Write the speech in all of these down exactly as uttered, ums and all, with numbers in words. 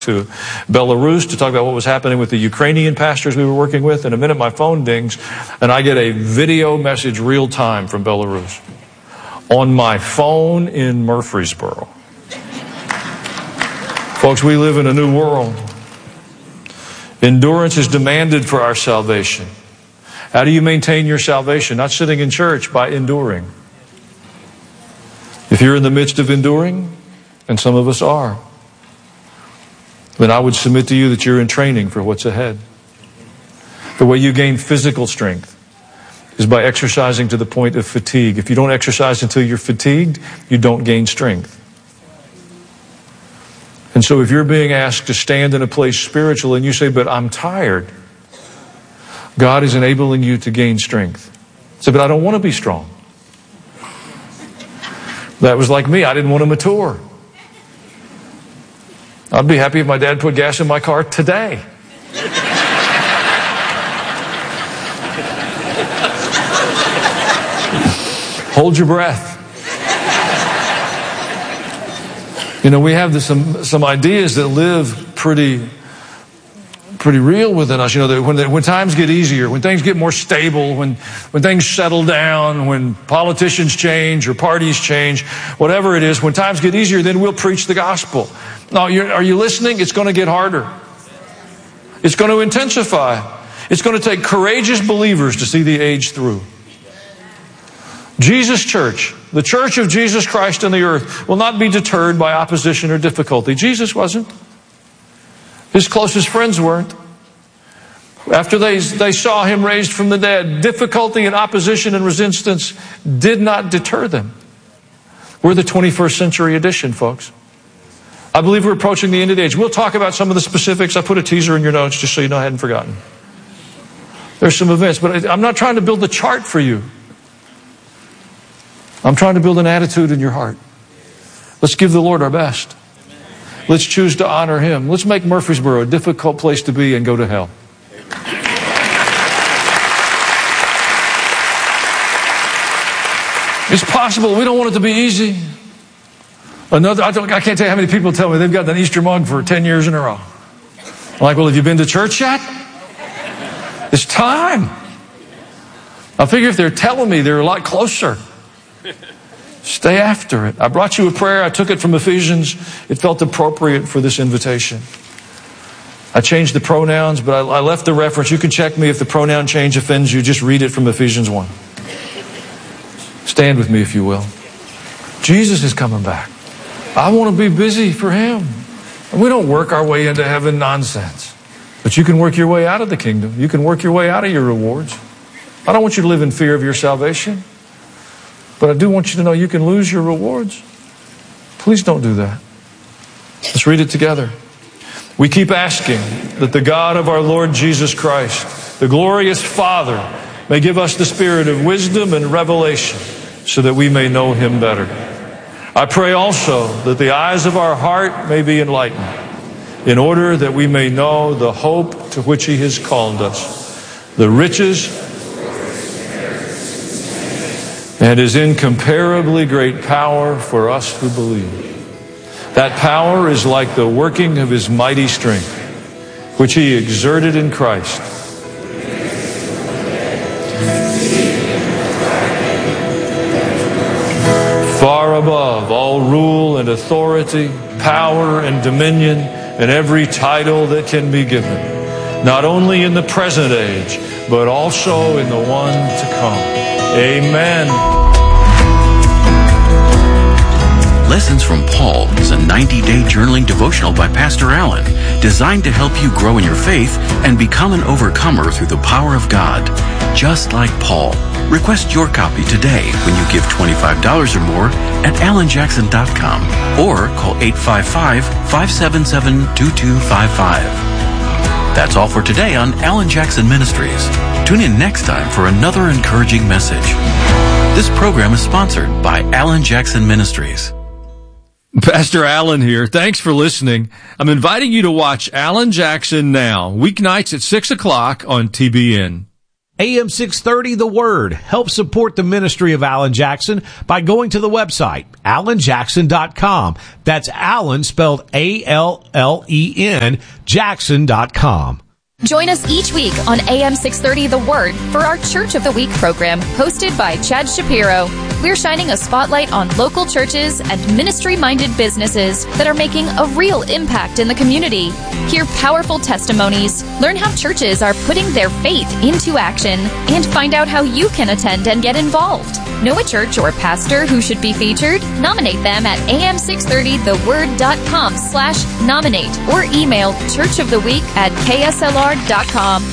to Belarus to talk about what was happening with the Ukrainian pastors we were working with. In a minute, my phone dings, and I get a video message real time from Belarus on my phone in Murfreesboro. Folks, we live in a new world. Endurance is demanded for our salvation. How do you maintain your salvation? Not sitting in church, by enduring. If you're in the midst of enduring, and some of us are, then I would submit to you that you're in training for what's ahead. The way you gain physical strength is by exercising to the point of fatigue. If you don't exercise until you're fatigued, you don't gain strength. And so if you're being asked to stand in a place spiritual and you say, but I'm tired, God is enabling you to gain strength. Say, but I don't want to be strong. That was like me. I didn't want to mature. I'd be happy if my dad put gas in my car today. Hold your breath. You know, we have this, some some ideas that live pretty pretty real within us. You know, that when the, when times get easier, when things get more stable, when when things settle down, when politicians change or parties change, whatever it is, when times get easier, then we'll preach the gospel. Now, you're, are you listening? It's going to get harder. It's going to intensify. It's going to take courageous believers to see the age through. Jesus Church, the church of Jesus Christ on the earth, will not be deterred by opposition or difficulty. Jesus wasn't. His closest friends weren't. After they, they saw him raised from the dead, difficulty and opposition and resistance did not deter them. We're the twenty-first century edition, folks. I believe we're approaching the end of the age. We'll talk about some of the specifics. I put a teaser in your notes just so you know I hadn't forgotten. There's some events, but I'm not trying to build a chart for you. I'm trying to build an attitude in your heart. Let's give the Lord our best. Let's choose to honor Him. Let's make Murfreesboro a difficult place to be and go to hell. It's possible. We don't want it to be easy. Another, I, don't, I can't tell you how many people tell me they've got an Easter mug for ten years in a row. I'm like, well, have you been to church yet? It's time. I figure if they're telling me, they're a lot closer. Stay after it. I brought you a prayer. I took it from Ephesians. It felt appropriate for this invitation. I changed the pronouns, but I, I left the reference. You can check me if the pronoun change offends you. Just read it from Ephesians one. Stand with me if you will. Jesus is coming back. I want to be busy for Him. And we don't work our way into heaven nonsense. But you can work your way out of the kingdom. You can work your way out of your rewards. I don't want you to live in fear of your salvation. But I do want you to know you can lose your rewards. Please don't do that. Let's read it together. We keep asking that the God of our Lord Jesus Christ, the glorious Father, may give us the spirit of wisdom and revelation so that we may know Him better. I pray also that the eyes of our heart may be enlightened in order that we may know the hope to which He has called us, the riches and His incomparably great power for us who believe. That power is like the working of His mighty strength, which He exerted in Christ. Far above all rule and authority, power and dominion, and every title that can be given, not only in the present age, but also in the one to come. Amen. Lessons from Paul is a ninety-day journaling devotional by Pastor Allen, designed to help you grow in your faith and become an overcomer through the power of God, just like Paul. Request your copy today when you give twenty-five dollars or more at alan jackson dot com or call eight five five, five seven seven, two two five five. That's all for today on Alan Jackson Ministries. Tune in next time for another encouraging message. This program is sponsored by Alan Jackson Ministries. Pastor Allen here. Thanks for listening. I'm inviting you to watch Alan Jackson Now, weeknights at six o'clock on T B N. A M six thirty The Word. Help support the ministry of Alan Jackson by going to the website, alan jackson dot com. That's Alan spelled A L L E N, jackson dot com. Join us each week on A M six thirty The Word for our Church of the Week program hosted by Chad Shapiro. We're shining a spotlight on local churches and ministry-minded businesses that are making a real impact in the community. Hear powerful testimonies, learn how churches are putting their faith into action, and find out how you can attend and get involved. Know a church or pastor who should be featured? Nominate them at A M six thirty the word dot com slash nominate or email churchoftheweek at K S L R dot com.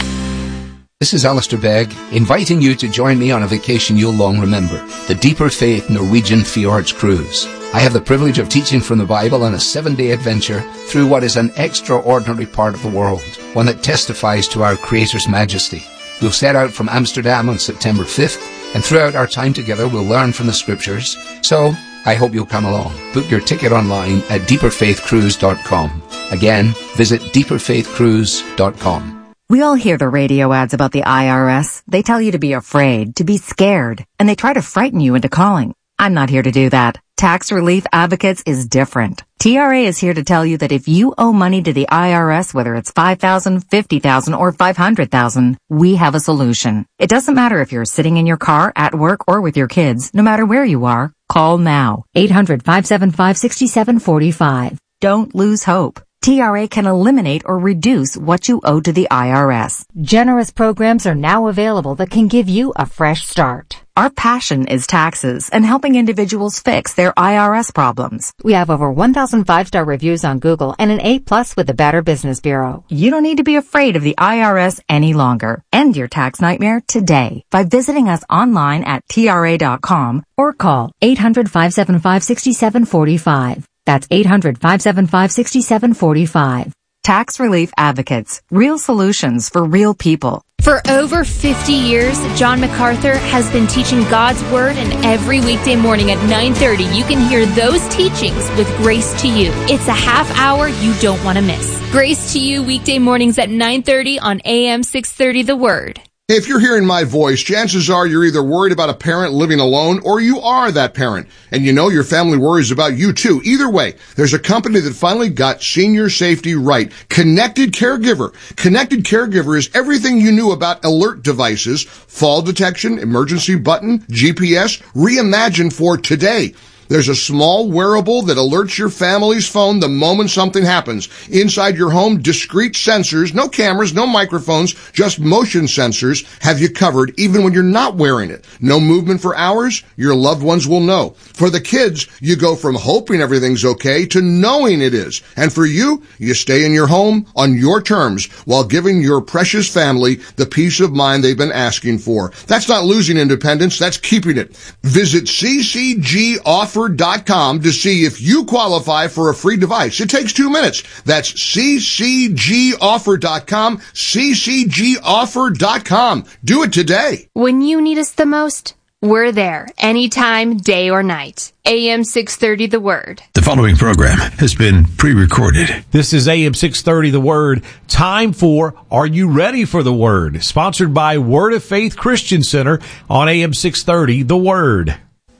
This is Alistair Begg, inviting you to join me on a vacation you'll long remember, the Deeper Faith Norwegian Fjords Cruise. I have the privilege of teaching from the Bible on a seven-day adventure through what is an extraordinary part of the world, one that testifies to our Creator's majesty. We'll set out from Amsterdam on September fifth, and throughout our time together we'll learn from the Scriptures. So, I hope you'll come along. Book your ticket online at deeper faith cruise dot com. Again, visit deeper faith cruise dot com. We all hear the radio ads about the I R S. They tell you to be afraid, to be scared, and they try to frighten you into calling. I'm not here to do that. Tax Relief Advocates is different. T R A is here to tell you that if you owe money to the I R S, whether it's five thousand dollars, fifty thousand dollars, or five hundred thousand dollars, we have a solution. It doesn't matter if you're sitting in your car, at work, or with your kids. No matter where you are, call now. eight hundred, five seven five, six seven four five. Don't lose hope. T R A can eliminate or reduce what you owe to the I R S. Generous programs are now available that can give you a fresh start. Our passion is taxes and helping individuals fix their I R S problems. We have over one thousand five-star reviews on Google and an A plus with the Better Business Bureau. You don't need to be afraid of the I R S any longer. End your tax nightmare today by visiting us online at T R A dot com or call eight hundred, five seven five, six seven four five. That's eight hundred, five seven five, six seven four five. Tax Relief Advocates. Real solutions for real people. For over fifty years, John MacArthur has been teaching God's Word, and every weekday morning at nine thirty, you can hear those teachings with Grace to You. It's a half hour you don't want to miss. Grace to You, weekday mornings at nine thirty on A M six thirty The Word. If you're hearing my voice, chances are you're either worried about a parent living alone or you are that parent. And you know your family worries about you too. Either way, there's a company that finally got senior safety right. Connected Caregiver. Connected Caregiver is everything you knew about alert devices, fall detection, emergency button, G P S, reimagined for today. There's a small wearable that alerts your family's phone the moment something happens. Inside your home, discrete sensors, no cameras, no microphones, just motion sensors have you covered even when you're not wearing it. No movement for hours, your loved ones will know. For the kids, you go from hoping everything's okay to knowing it is. And for you, you stay in your home on your terms while giving your precious family the peace of mind they've been asking for. That's not losing independence, that's keeping it. Visit C C G offer dot com to see if you qualify for a free device. It takes two minutes. That's C C G offer dot com, C C G offer dot com. Do it today. When you need us the most, we're there, anytime, day or night. A M six thirty The Word. The following program has been pre-recorded. This is A M six thirty The Word. Time for Are You Ready for the Word? Sponsored by Word of Faith Christian Center on A M six thirty The Word.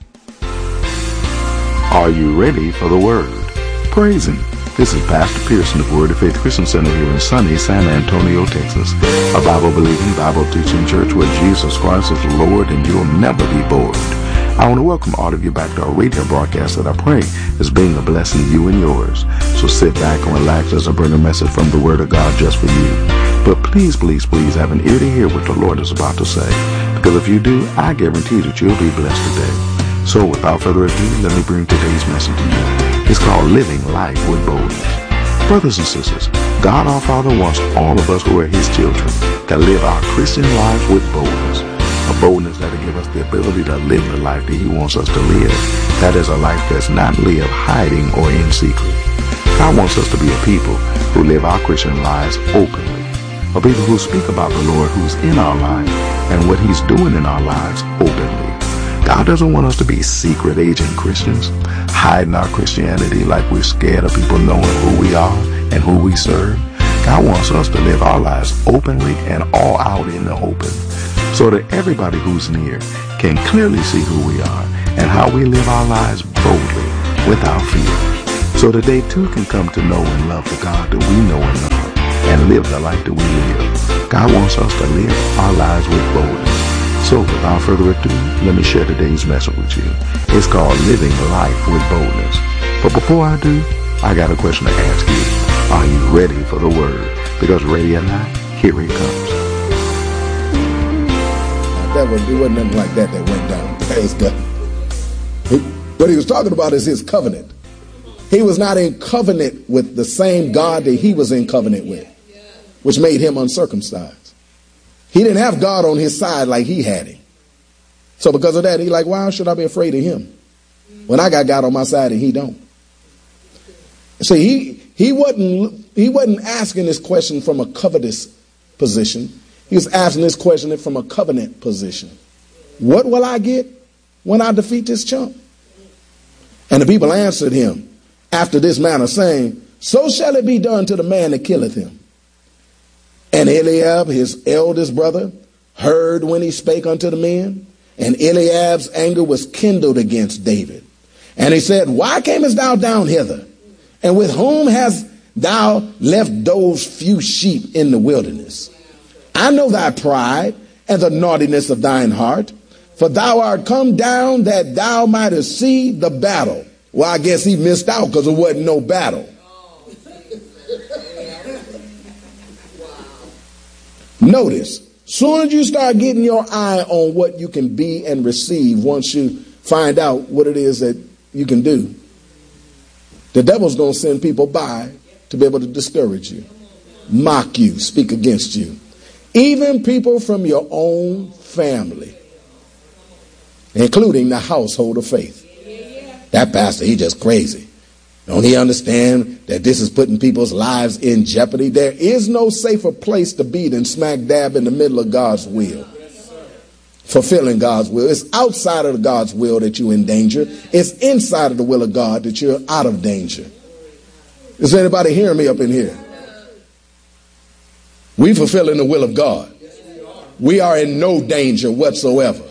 Are you ready for the Word? Praise Him. This is Pastor Pearson of Word of Faith Christian Center here in sunny San Antonio, Texas. A Bible-believing, Bible-teaching church where Jesus Christ is Lord and you'll never be bored. I want to welcome all of you back to our radio broadcast that I pray is being a blessing to you and yours. So sit back and relax as I bring a message from the Word of God just for you. But please, please, please have an ear to hear what the Lord is about to say. Because if you do, I guarantee that you'll be blessed today. So without further ado, let me bring today's message to you. It's called Living Life with Boldness. Brothers and sisters, God our Father wants all of us who are His children to live our Christian lives with boldness. A boldness that will give us the ability to live the life that He wants us to live. That is a life that's not lived hiding or in secret. God wants us to be a people who live our Christian lives openly. A people who speak about the Lord who's in our lives and what He's doing in our lives openly. God doesn't want us to be secret agent Christians, hiding our Christianity like we're scared of people knowing who we are and who we serve. God wants us to live our lives openly and all out in the open, so that everybody who's near can clearly see who we are and how we live our lives boldly without fear, so that they too can come to know and love the God that we know and love and live the life that we live. God wants us to live our lives with boldness. So without further ado, let me share today's message with you. It's called Living Life with Boldness. But before I do, I got a question to ask you. Are you ready for the word? Because ready or not, here it comes. That was, it wasn't nothing like that that went down. Praise God. What he was talking about is his covenant. He was not in covenant with the same God that he was in covenant with, which made him uncircumcised. He didn't have God on his side like he had him. So because of that, he like, why should I be afraid of him when I got God on my side and he don't? See, he he wasn't he wasn't asking this question from a covetous position. He was asking this question from a covenant position. What will I get when I defeat this chump? And the people answered him after this manner, saying, so shall it be done to the man that killeth him. And Eliab, his eldest brother, heard when he spake unto the men, and Eliab's anger was kindled against David. And he said, why camest thou down hither? And with whom hast thou left those few sheep in the wilderness? I know thy pride and the naughtiness of thine heart, for thou art come down that thou mightest see the battle. Well, I guess he missed out because there wasn't no battle. Notice, soon as you start getting your eye on what you can be and receive, once you find out what it is that you can do, the devil's going to send people by to be able to discourage you, mock you, speak against you. Even people from your own family, including the household of faith. That pastor, he just crazy. Don't he understand that this is putting people's lives in jeopardy? There is no safer place to be than smack dab in the middle of God's will. Fulfilling God's will. It's outside of God's will that you're in danger. It's inside of the will of God that you're out of danger. Is anybody hearing me up in here? We fulfilling the will of God. We are in no danger whatsoever.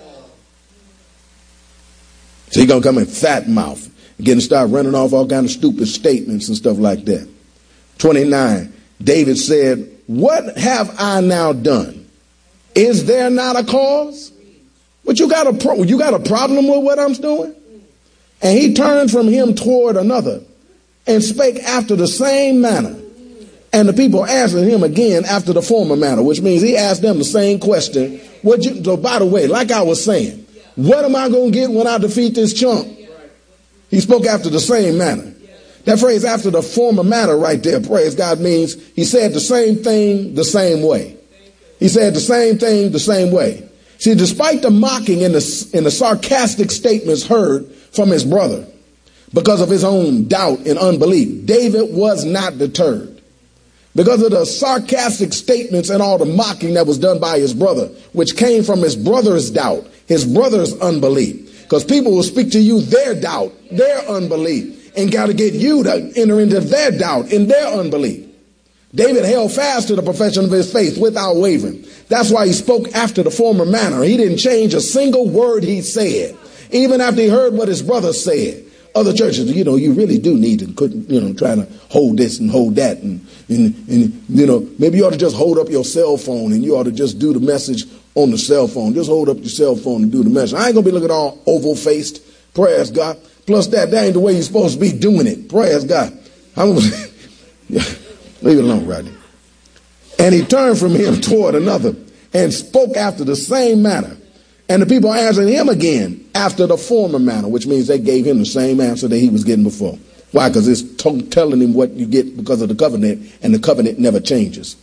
So you're going to come in fat mouth. Again, start running off all kind of stupid statements and stuff like that. twenty-nine, David said, what have I now done? Is there not a cause? But you got a pro- you got a problem with what I'm doing? And he turned from him toward another and spake after the same manner. And the people answered him again after the former manner, which means he asked them the same question. What you, so by the way, like I was saying, what am I going to get when I defeat this chump? He spoke after the same manner. That phrase, after the former manner right there, praise God, means he said the same thing the same way. He said the same thing the same way. See, despite the mocking and the, and the sarcastic statements heard from his brother because of his own doubt and unbelief, David was not deterred. Because of the sarcastic statements and all the mocking that was done by his brother, which came from his brother's doubt, his brother's unbelief. Because people will speak to you their doubt, their unbelief, and got to get you to enter into their doubt and their unbelief. David held fast to the profession of his faith without wavering. That's why he spoke after the former manner. He didn't change a single word he said, even after he heard what his brother said. Other churches, you know, you really do need to, you know, try to hold this and hold that. And, and, and, you know, maybe you ought to just hold up your cell phone and you ought to just do the message on the cell phone. Just hold up your cell phone and do the message. I ain't going to be looking all oval-faced. Praise God. Plus that, that ain't the way you're supposed to be doing it. Praise God. I'm gonna, yeah, leave it alone, Rodney. And he turned from him toward another and spoke after the same manner. And the people answered him again after the former manner, which means they gave him the same answer that he was getting before. Why? Because it's t- telling him what you get because of the covenant, and the covenant never changes.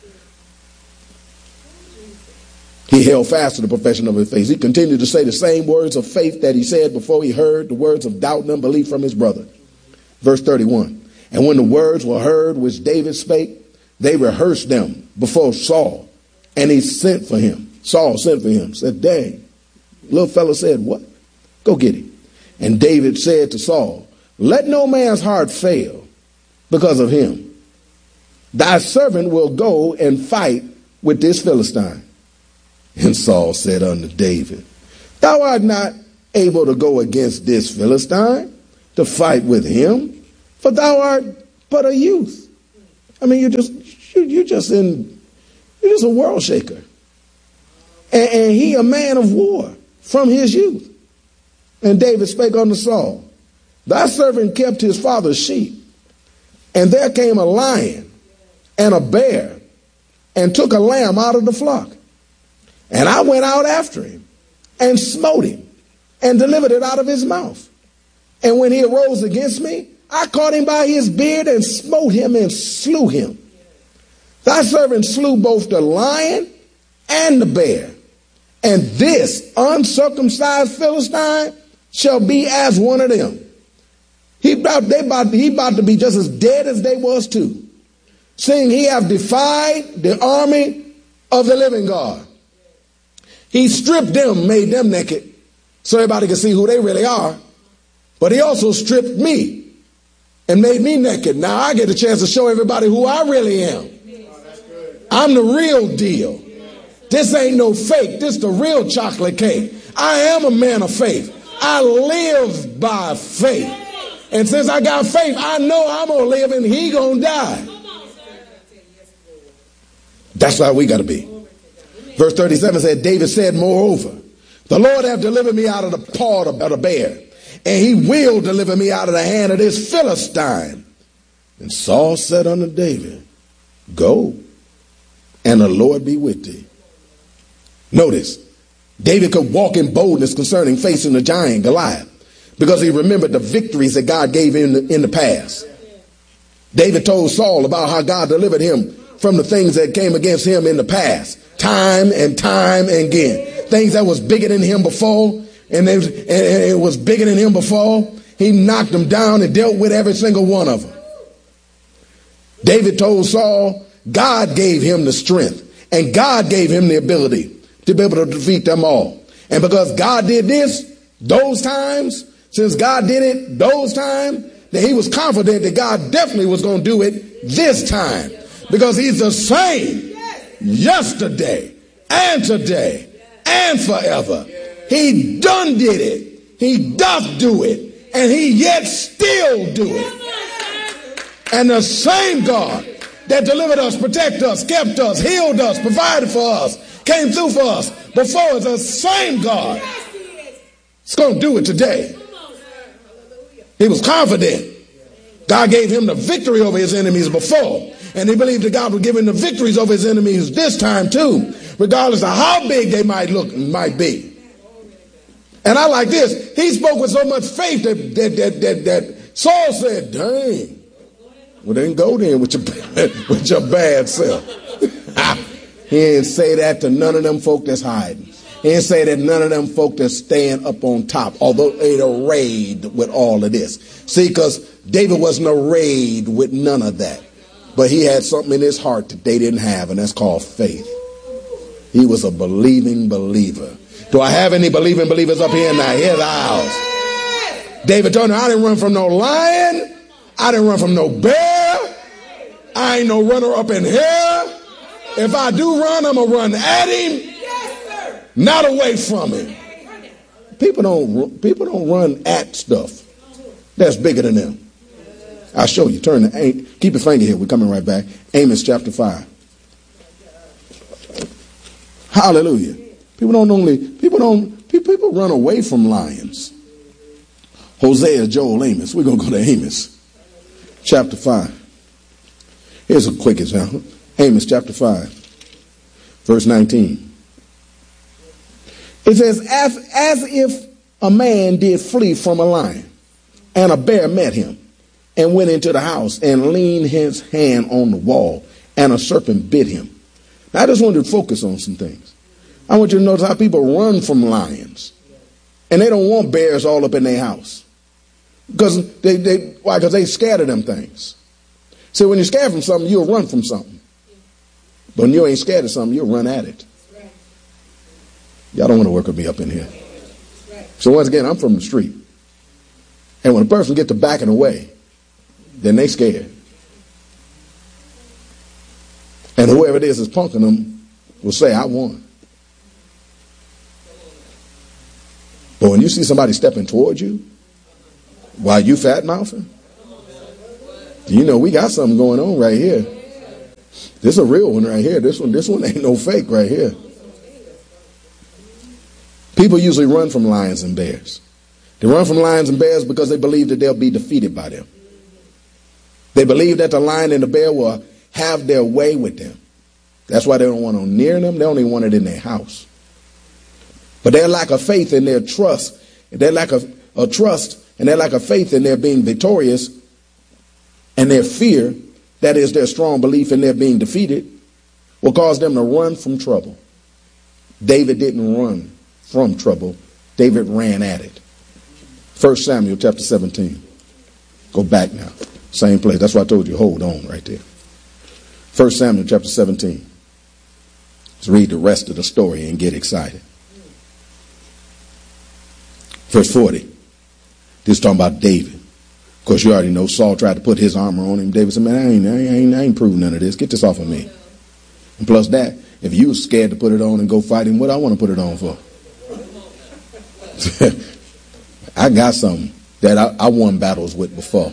He held fast to the profession of his faith. He continued to say the same words of faith that he said before he heard the words of doubt and unbelief from his brother. Verse thirty-one. And when the words were heard which David spake, they rehearsed them before Saul, and he sent for him. Saul sent for him, said, dang. Little fellow said, what? Go get him. And David said to Saul, let no man's heart fail because of him. thy servant will go and fight with this Philistine. And Saul said unto David, thou art not able to go against this Philistine to fight with him, for thou art but a youth. I mean, you're just you're just in you're just a world shaker. And, and he a man of war from his youth. And David spake unto Saul, thy servant kept his father's sheep, and there came a lion and a bear, and took a lamb out of the flock. And I went out after him, and smote him, and delivered it out of his mouth. And when he arose against me, I caught him by his beard, and smote him, and slew him. Thy servant slew both the lion and the bear. And this uncircumcised Philistine shall be as one of them. He about, they about, he about to be just as dead as they was too, seeing he have defied the army of the living God. He stripped them, made them naked, so everybody could see who they really are. But he also stripped me and made me naked. Now I get a chance to show everybody who I really am. I'm the real deal. This ain't no fake. This the real chocolate cake. I am a man of faith. I live by faith. And since I got faith, I know I'm going to live and he going to die. That's how we got to be. Verse thirty-seven said, David said, moreover, the Lord hath delivered me out of the paw of the bear, and he will deliver me out of the hand of this Philistine. And Saul said unto David, go, and the Lord be with thee. Notice, David could walk in boldness concerning facing the giant Goliath, because he remembered the victories that God gave him in the, in the past. David told Saul about how God delivered him from the things that came against him in the past, time and time and again. Things that was bigger than him before, and it, and it was bigger than him before. He knocked them down and dealt with every single one of them. David told Saul God gave him the strength, and God gave him the ability to be able to defeat them all. And because God did this those times, since God did it those times, that he was confident that God definitely was going to do it this time. Because he's the same yesterday and today and forever. He done did it. He doth do it. And he yet still do it. And the same God that delivered us, protected us, kept us, healed us, provided for us, came through for us before is the same God. It's going to do it today. He was confident. God gave him the victory over his enemies before. And he believed that God would give him the victories over his enemies this time too, regardless of how big they might look, might be. And I like this. He spoke with so much faith that, that, that, that, that Saul said, dang, well then go then with your, with your bad self. He didn't say that to none of them folk that's hiding. He didn't say that none of them folk that's staying up on top, although they'd arrayed with all of this. See, because David wasn't arrayed with none of that. But he had something in his heart that they didn't have, and that's called faith. He was a believing believer. Do I have any believing believers up here now? Here's the house. David told him, I didn't run from no lion. I didn't run from no bear. I ain't no runner up in here. If I do run, I'm going to run at him, not away from him. People don't, people don't run at stuff that's bigger than them. I'll show you. Turn to, keep your finger here. We're coming right back. Amos chapter five. Hallelujah. People don't only, people don't, people run away from lions. Hosea, Joel, Amos. We're going to go to Amos chapter five. Here's a quick example. Amos chapter five, verse nineteen. It says, as, as if a man did flee from a lion, and a bear met him, and went into the house and leaned his hand on the wall, and a serpent bit him. Now, I just wanted to focus on some things. I want you to notice how people run from lions, and they don't want bears all up in their house. Because they, they, why? Because they scared of them things. So when you're scared from something, you'll run from something. But when you ain't scared of something, you'll run at it. Y'all don't want to work with me up in here. So once again, I'm from the street. And when a person gets to backing away, then they scared. And whoever it is that's punking them will say, I won. But when you see somebody stepping towards you while you fat mouthing, you know we got something going on right here. This is a real one right here. This one, this one ain't no fake right here. People usually run from lions and bears. They run from lions and bears because they believe that they'll be defeated by them. They believe that the lion and the bear will have their way with them. That's why they don't want them near them. They only want it in their house. But their lack of faith in their trust, their lack of, of trust and their lack of faith in their being victorious and their fear, that is their strong belief in their being defeated, will cause them to run from trouble. David didn't run from trouble. David ran at it. First Samuel chapter seventeen. Go back now. Same place. That's why I told you, hold on right there. First Samuel chapter seventeen. Let's read the rest of the story and get excited. Verse forty. This is talking about David. Of course, you already know Saul tried to put his armor on him. David said, man, I ain't, I ain't, I ain't proving none of this. Get this off of me. And plus that, if you was scared to put it on and go fight him, what I want to put it on for? I got something that I, I won battles with before.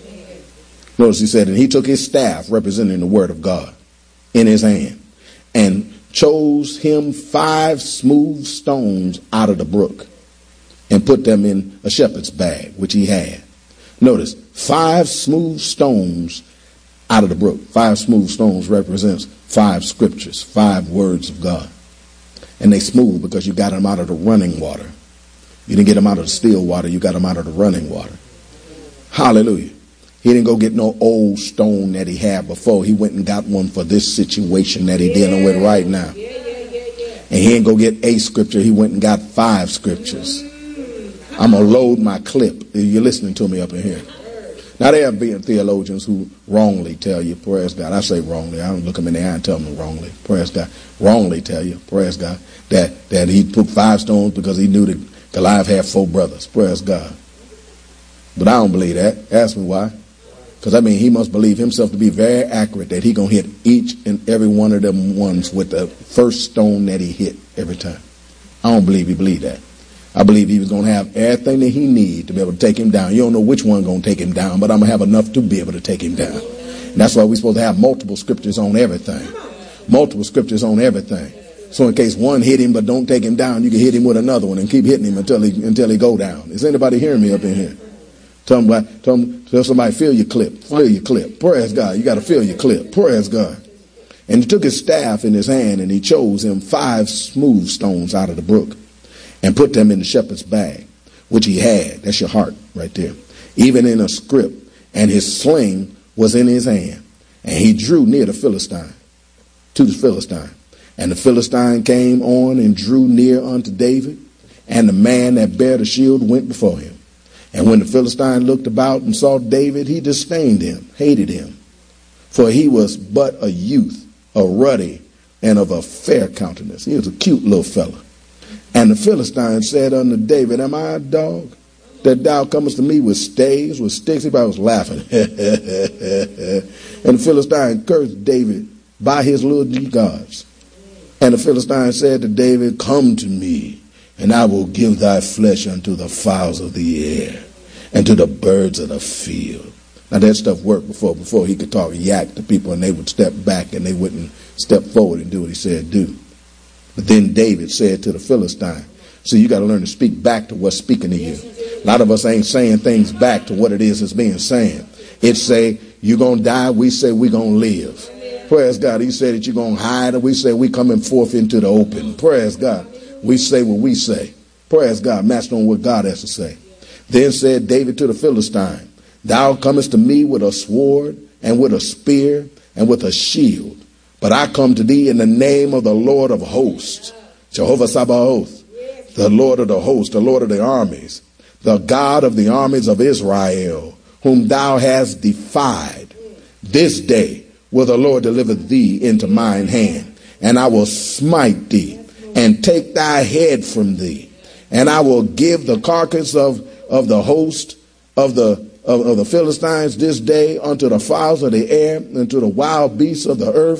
Notice he said, and he took his staff representing the word of God in his hand and chose him five smooth stones out of the brook and put them in a shepherd's bag, which he had. Notice, five smooth stones out of the brook. Five smooth stones represents five scriptures, five words of God. And they smooth because you got them out of the running water. You didn't get them out of the still water. You got them out of the running water. Hallelujah. He didn't go get no old stone that he had before. He went and got one for this situation that he's dealing with right now. And he didn't go get a scripture. He went and got five scriptures. I'm going to load my clip. You're listening to me up in here. Now, there have been theologians who wrongly tell you, praise God. I say wrongly. I don't look them in the eye and tell them wrongly. Praise God. Wrongly tell you, praise God, that, that he put five stones because he knew that Goliath had four brothers. Praise God. But I don't believe that. Ask me why. Because, I mean, he must believe himself to be very accurate that he going to hit each and every one of them ones with the first stone that he hit every time. I don't believe he believed that. I believe he was going to have everything that he needed to be able to take him down. You don't know which one going to take him down, but I'm going to have enough to be able to take him down. And that's why we're supposed to have multiple scriptures on everything. Multiple scriptures on everything. So in case one hit him but don't take him down, you can hit him with another one and keep hitting him until he until he go down. Is anybody hearing me up in here? Tell, them, tell, them, tell somebody, fill your clip. Fill your clip. Praise God. You got to fill your clip. Praise God. And he took his staff in his hand and he chose him five smooth stones out of the brook and put them in the shepherd's bag, which he had. That's your heart right there. Even in a scrip. And his sling was in his hand. And he drew near the Philistine, to the Philistine. And the Philistine came on and drew near unto David. And the man that bare the shield went before him. And when the Philistine looked about and saw David, he disdained him, hated him. For he was but a youth, a ruddy, and of a fair countenance. He was a cute little fella. And the Philistine said unto David, am I a dog, that thou comest to me with staves, with sticks? He probably was laughing. And the Philistine cursed David by his little gods. And the Philistine said to David, come to me, and I will give thy flesh unto the fowls of the air, and to the birds of the field. Now that stuff worked before, before he could talk yak to people, and they would step back, and they wouldn't step forward and do what he said do. But then David said to the Philistine, so you got to learn to speak back to what's speaking to you. A lot of us ain't saying things back to what it is that's being saying. It say, you're going to die. We say we're going to live. Praise God. He said that you're going to hide, and we say we coming forth into the open. Praise God. We say what we say. Praise God. Matched on what God has to say. Then said David to the Philistine, thou comest to me with a sword and with a spear and with a shield. But I come to thee in the name of the Lord of hosts, Jehovah Sabaoth, the Lord of the hosts, the Lord of the armies, the God of the armies of Israel, whom thou hast defied. This day will the Lord deliver thee into mine hand, and I will smite thee and take thy head from thee. And I will give the carcass of, of the host of the, of, of the Philistines this day unto the fowls of the air and to the wild beasts of the earth.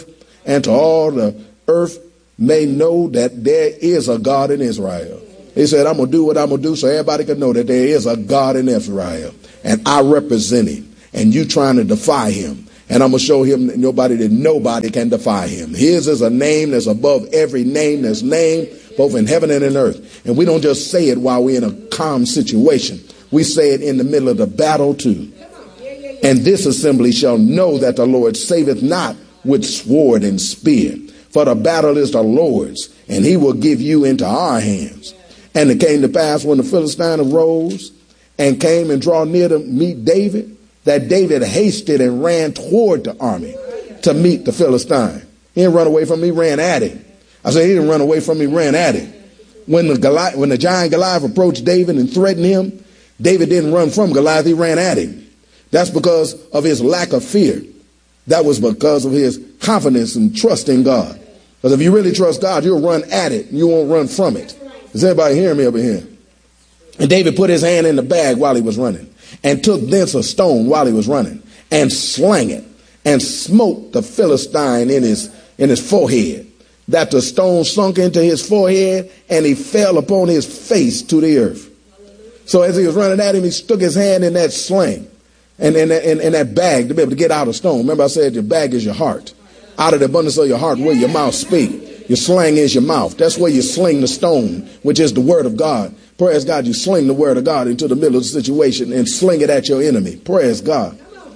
and to all the earth may know that there is a God in Israel. He said, I'm going to do what I'm going to do so everybody can know that there is a God in Israel. And I represent him. And you trying to defy him. And I'm going to show him that nobody, that nobody can defy him. His is a name that's above every name that's named, both in heaven and in earth. And we don't just say it while we're in a calm situation. We say it in the middle of the battle too. And this assembly shall know that the Lord saveth not with sword and spear. For the battle is the Lord's, and he will give you into our hands. And it came to pass when the Philistine arose and came and draw near to meet David, that David hasted and ran toward the army to meet the Philistine. He didn't run away from him, he ran at him. I said he didn't run away from him, he ran at him. When the Goliath, when the giant Goliath approached David and threatened him, David didn't run from Goliath, he ran at him. That's because of his lack of fear. That was because of his confidence and trust in God. Because if you really trust God, you'll run at it, you won't run from it. Is everybody hearing me over here? And David put his hand in the bag while he was running, and took thence a stone while he was running, and slang it, and smote the Philistine in his in his forehead, that the stone sunk into his forehead, and he fell upon his face to the earth. So as he was running at him, he stuck his hand in that sling, and in that, in, in that bag to be able to get out a stone. Remember I said your bag is your heart. Out of the abundance of your heart will your mouth speak. Your sling is your mouth. That's where you sling the stone, which is the word of God. Praise God, you sling the word of God into the middle of the situation and sling it at your enemy. Praise God.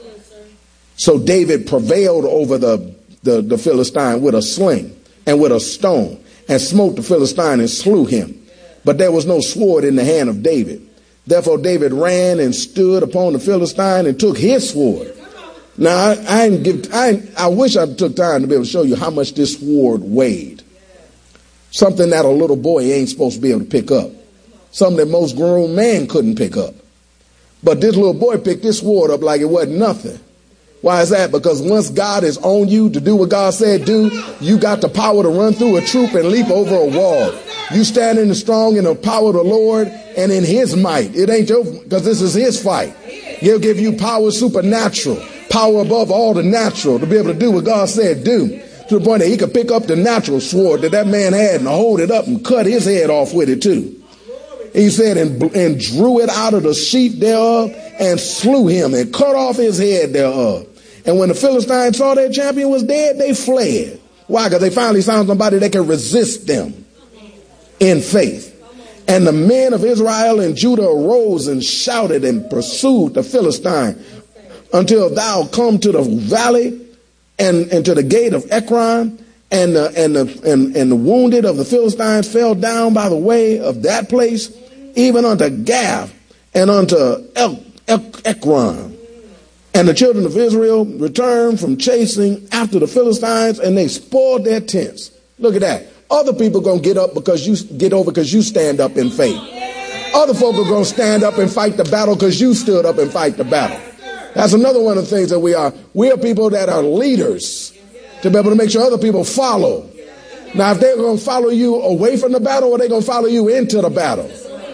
So David prevailed over the, the, the Philistine with a sling and with a stone, and smote the Philistine and slew him. But there was no sword in the hand of David. Therefore David ran and stood upon the Philistine and took his sword. Now, I, I, give, I, I wish I took time to be able to show you how much this sword weighed. Something that a little boy ain't supposed to be able to pick up. Something that most grown men couldn't pick up. But this little boy picked this sword up like it wasn't nothing. Why is that? Because once God is on you to do what God said do, you got the power to run through a troop and leap over a wall. You standing strong in the power of the Lord and in his might. It ain't your, because this is his fight. He'll give you power supernatural. Power above all the natural to be able to do what God said do, to the point that he could pick up the natural sword that that man had and hold it up and cut his head off with it too. He said, and, and drew it out of the sheath thereof and slew him and cut off his head thereof. And when the Philistines saw their champion was dead, they fled. Why? Because they finally found somebody that could resist them in faith. And the men of Israel and Judah arose and shouted and pursued the Philistine until thou come to the valley and, and to the gate of Ekron, and the, and, the, and, and the wounded of the Philistines fell down by the way of that place, even unto Gath and unto El, El, Ekron. And the children of Israel returned from chasing after the Philistines, and they spoiled their tents. Look at that. Other people going to get up because you get over because you stand up in faith. Other folk are going to stand up and fight the battle because you stood up and fight the battle. That's another one of the things that we are. We are people that are leaders to be able to make sure other people follow. Now, if they're going to follow you away from the battle, or they're going to follow you into the battle.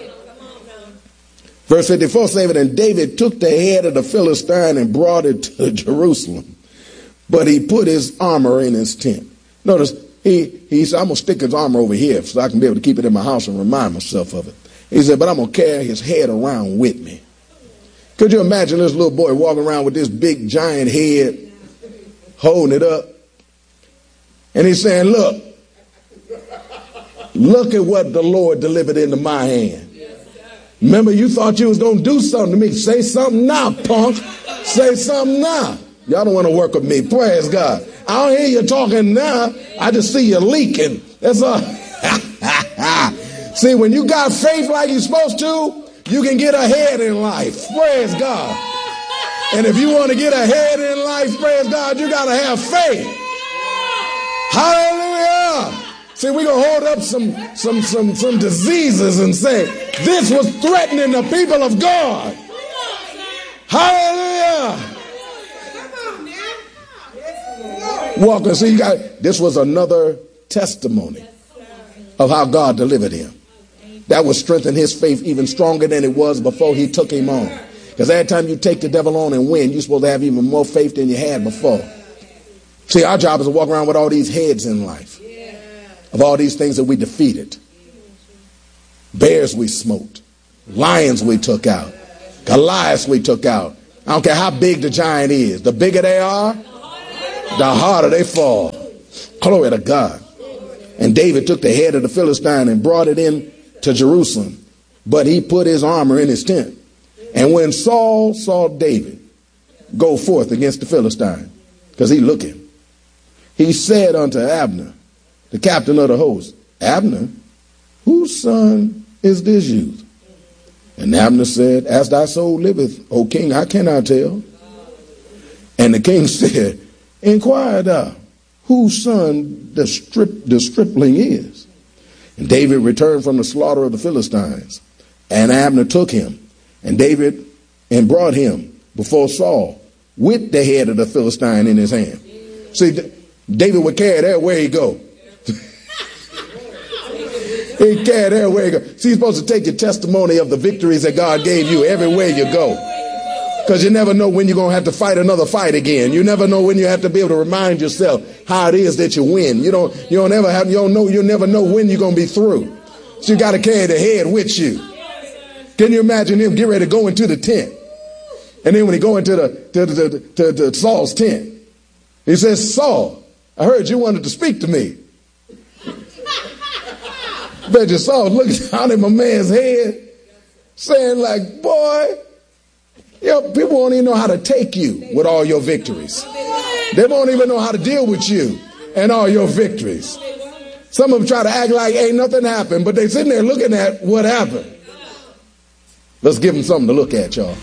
Verse fifty-four says, and David took the head of the Philistine and brought it to Jerusalem. But he put his armor in his tent. Notice, he, he said, I'm going to stick his armor over here so I can be able to keep it in my house and remind myself of it. He said, but I'm going to carry his head around with me. Could you imagine this little boy walking around with this big giant head, holding it up? And he's saying, look, look at what the Lord delivered into my hand. Remember, you thought you was going to do something to me. Say something now, punk. Say something now. Y'all don't want to work with me. Praise God. I don't hear you talking now. I just see you leaking. That's all. See, when you got faith like you're supposed to, you can get ahead in life. Praise God. And if you want to get ahead in life, praise God, you got to have faith. Hallelujah. See, we're going to hold up some, some, some, some diseases and say, this was threatening the people of God. Hallelujah. Walker, see, you got, this was another testimony of how God delivered him. That would strengthen his faith even stronger than it was before he took him on. Because every time you take the devil on and win, you're supposed to have even more faith than you had before. See, our job is to walk around with all these heads in life, of all these things that we defeated. Bears we smoked, lions we took out, Goliaths we took out. I don't care how big the giant is. The bigger they are, the harder they fall. Glory to God. And David took the head of the Philistine and brought it in to Jerusalem, but he put his armor in his tent. And when Saul saw David go forth against the Philistine, because he looking, he said unto Abner, the captain of the host, Abner, whose son is this youth? And Abner said, as thy soul liveth, O king, I cannot tell. And the king said, inquire thou whose son the, strip, the stripling is. And David returned from the slaughter of the Philistines. And Abner took him, and David, and brought him before Saul with the head of the Philistine in his hand. See, David would carry that where he go. He carried everywhere you go. See, you're supposed to take your testimony of the victories that God gave you everywhere you go. Because you never know when you're going to have to fight another fight again. You never know when you have to be able to remind yourself how it is that you win. You don't, you don't ever have, you don't know, you never know when you're going to be through. So you got to carry the head with you. Can you imagine him get ready to go into the tent? And then when he go into the, to, to, to, to, to Saul's tent, he says, Saul, I heard you wanted to speak to me. Bet you Saul looking down at my man's head, saying like, boy, you know, people won't even know how to take you with all your victories. They won't even know how to deal with you and all your victories. Some of them try to act like ain't nothing happened, but they sitting there looking at what happened. Let's give them something to look at, y'all.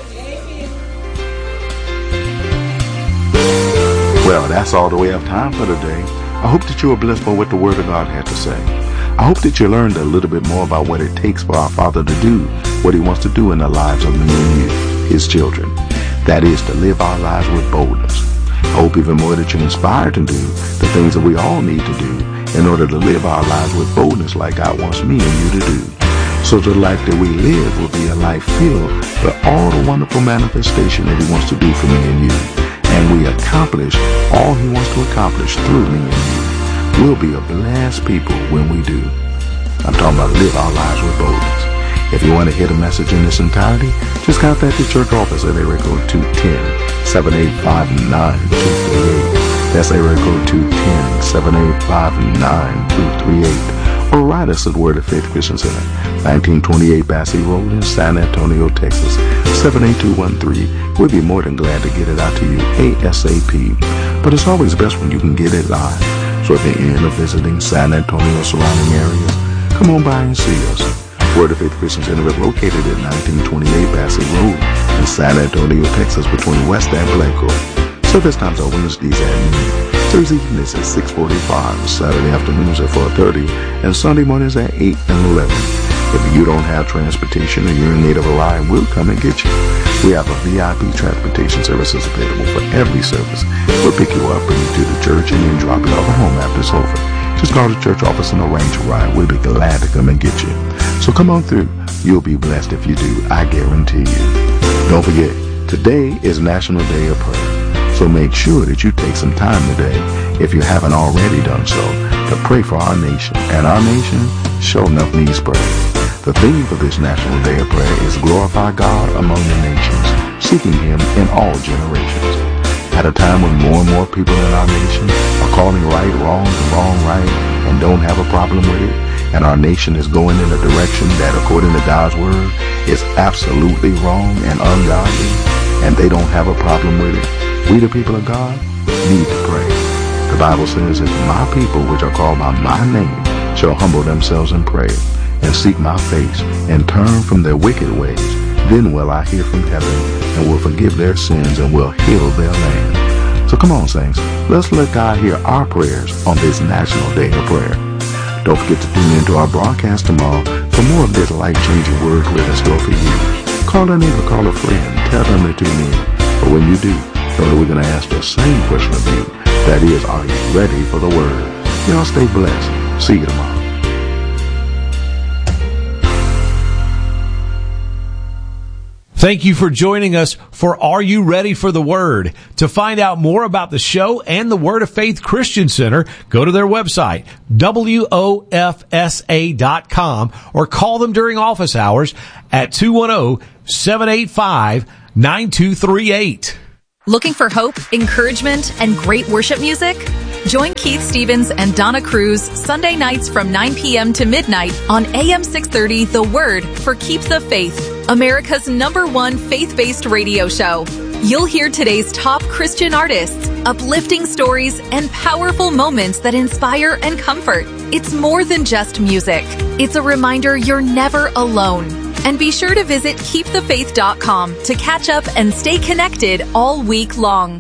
Well, that's all that we have time for today. I hope that you were blessed by what the Word of God had to say. I hope that you learned a little bit more about what it takes for our Father to do what He wants to do in the lives of me and you, His children. That is to live our lives with boldness. I hope even more that you're inspired to do the things that we all need to do in order to live our lives with boldness like God wants me and you to do. So the life that we live will be a life filled with all the wonderful manifestation that He wants to do for me and you. And we accomplish all He wants to accomplish through me and you. We'll be a blessed people when we do. I'm talking about live our lives with boldness. If you want to hear the message in its entirety, just contact the church office at area code two one zero, seven eight five, nine two three eight. That's area code two one zero, seven eight five, nine two three eight. Or write us at Word of Faith Christian Center, nineteen twenty-eight Bassey Road in San Antonio, Texas, seven eight two one three. We'll be more than glad to get it out to you ASAP. But it's always best when you can get it live. So if you're in or visiting San Antonio surrounding areas, come on by and see us. Word of Faith Christian Center is located at nineteen twenty-eight Bassey Road in San Antonio, Texas, between West and Blanco. Service times are Wednesdays at noon, Thursday evenings at six forty-five, Saturday afternoons at four thirty, and Sunday mornings at eight and eleven. If you don't have transportation and you're in need of a ride, we'll come and get you. We have a V I P transportation services available for every service. We'll pick you up, bring you to the church, and then drop you off at home after it's over. Just call the church office and arrange a ride. We'll be glad to come and get you. So come on through. You'll be blessed if you do. I guarantee you. Don't forget, today is National Day of Prayer. So make sure that you take some time today, if you haven't already done so, to pray for our nation. And our nation sure enough needs prayer. The theme for this National Day of Prayer is glorify God among the nations, seeking Him in all generations. At a time when more and more people in our nation are calling right wrong and wrong right and don't have a problem with it, and our nation is going in a direction that, according to God's Word, is absolutely wrong and ungodly, and they don't have a problem with it, we the people of God need to pray. The Bible says, if my people which are called by my name shall humble themselves and pray, and seek my face, and turn from their wicked ways, then will I hear from heaven, and will forgive their sins, and will heal their land. So come on, saints, let's let God hear our prayers on this National Day of Prayer. Don't forget to tune into our broadcast tomorrow for more of this life-changing word with in store for you. Call a neighbor, call a friend, tell them to tune in. But when you do, know that we're going to ask the same question of you. That is, are you ready for the word? Y'all stay blessed. See you tomorrow. Thank you for joining us for Are You Ready for the Word? To find out more about the show and the Word of Faith Christian Center, go to their website, W O F S A dot com, or call them during office hours at two one zero, seven eight five, nine two three eight. Looking for hope, encouragement, and great worship music? Join Keith Stevens and Donna Cruz Sunday nights from nine p.m. to midnight on A M six thirty The Word for Keep the Faith, America's number one faith-based radio show. You'll hear today's top Christian artists, uplifting stories, and powerful moments that inspire and comfort. It's more than just music. It's a reminder you're never alone. And be sure to visit keep the faith dot com to catch up and stay connected all week long.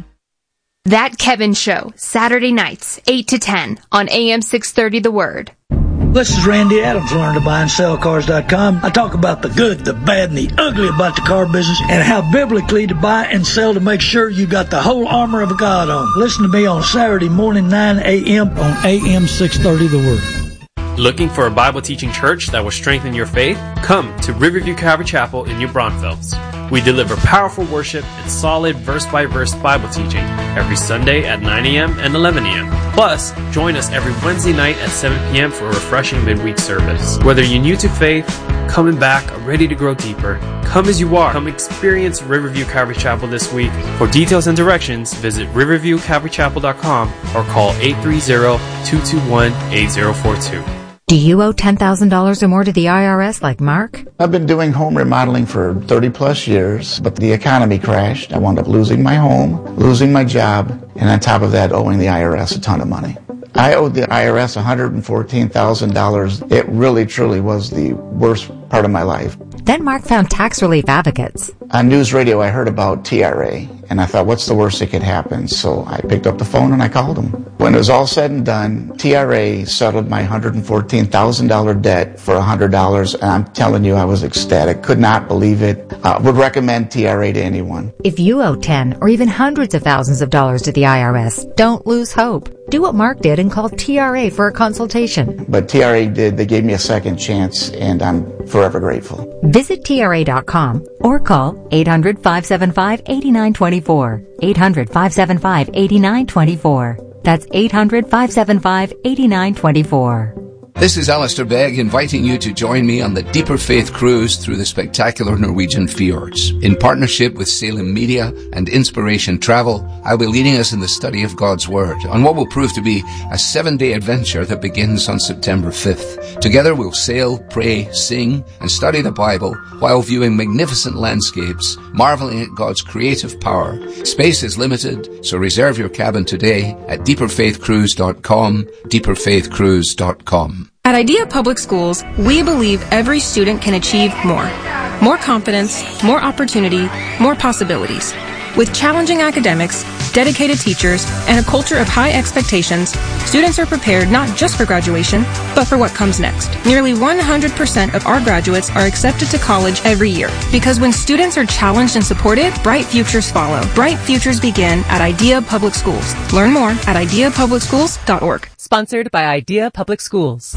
That Kevin Show, Saturday nights, eight to ten on A M six thirty The Word. This is Randy Adams, learn to buy and sell cars dot com. I talk about the good, the bad, and the ugly about the car business and how biblically to buy and sell to make sure you got the whole armor of God on. Listen to me on Saturday morning, nine a.m. on A M six thirty The Word. Looking for a Bible teaching church that will strengthen your faith? Come to Riverview Calvary Chapel in New Braunfels. We deliver powerful worship and solid verse-by-verse Bible teaching every Sunday at nine a.m. and eleven a.m. Plus, join us every Wednesday night at seven p.m. for a refreshing midweek service. Whether you're new to faith, coming back, or ready to grow deeper, come as you are. Come experience Riverview Calvary Chapel this week. For details and directions, visit riverview calvary chapel dot com or call eight three zero, two two one, eight zero four two. Do you owe ten thousand dollars or more to the I R S like Mark? I've been doing home remodeling for thirty plus years, but the economy crashed. I wound up losing my home, losing my job, and on top of that, owing the I R S a ton of money. I owed the I R S one hundred fourteen thousand dollars. It really, truly was the worst part of my life. Then Mark found Tax Relief Advocates. On news radio, I heard about T R A, and I thought, what's the worst that could happen? So I picked up the phone and I called them. When it was all said and done, T R A settled my one hundred fourteen thousand dollars debt for one hundred dollars, and I'm telling you, I was ecstatic. Could not believe it. Uh, would recommend T R A to anyone. If you owe ten or even hundreds of thousands of dollars to the I R S, don't lose hope. Do what Mark did and call T R A for a consultation. But T R A did. They gave me a second chance, and I'm forever grateful. Visit T R A dot com or call eight hundred, five seven five, eight nine two four. eight hundred, five seven five, eight nine two four. That's eight hundred, five seven five, eight nine two four. This is Alistair Begg inviting you to join me on the Deeper Faith Cruise through the spectacular Norwegian fjords. In partnership with Salem Media and Inspiration Travel, I'll be leading us in the study of God's Word on what will prove to be a seven-day adventure that begins on September fifth. Together we'll sail, pray, sing, and study the Bible while viewing magnificent landscapes, marveling at God's creative power. Space is limited, so reserve your cabin today at deeper faith cruise dot com, deeper faith cruise dot com. At Idea Public Schools, we believe every student can achieve more. More confidence, more opportunity, more possibilities. With challenging academics, dedicated teachers, and a culture of high expectations, students are prepared not just for graduation, but for what comes next. Nearly one hundred percent of our graduates are accepted to college every year. Because when students are challenged and supported, bright futures follow. Bright futures begin at Idea Public Schools. Learn more at idea public schools dot org. Sponsored by Idea Public Schools.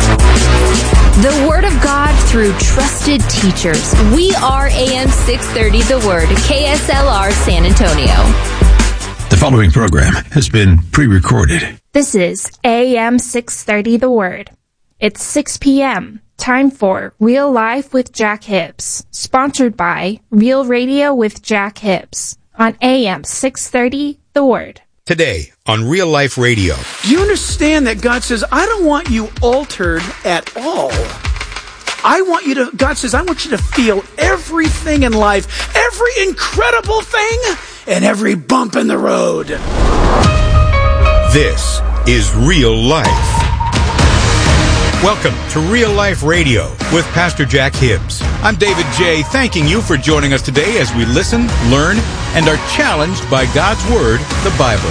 The Word of God through trusted teachers. We are A M six thirty The Word, K S L R San Antonio. The following program has been pre-recorded. This is A M six thirty The Word. It's six p.m. Time for Real Life with Jack Hibbs. Sponsored by Real Radio with Jack Hibbs on A M six thirty The Word. Today on Real Life Radio. Do you understand that God says, I don't want you altered at all. I want you to, God says, I want you to feel everything in life, every incredible thing, and every bump in the road. This is Real Life. Welcome to Real Life Radio with Pastor Jack Hibbs. I'm David J., thanking you for joining us today as we listen, learn, and are challenged by God's Word, the Bible.